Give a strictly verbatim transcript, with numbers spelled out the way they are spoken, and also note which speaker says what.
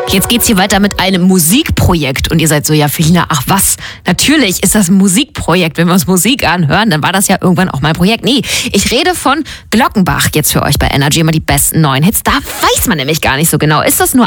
Speaker 1: Jetzt geht's hier weiter mit einem Musikprojekt. Und ihr seid so, ja Felina, ach was, natürlich ist das ein Musikprojekt. Wenn wir uns Musik anhören, dann war das ja irgendwann auch mal ein Projekt. Nee, ich rede von Glockenbach jetzt für euch bei Energy, immer die besten neuen Hits. Da weiß man nämlich gar nicht so genau. Ist das nur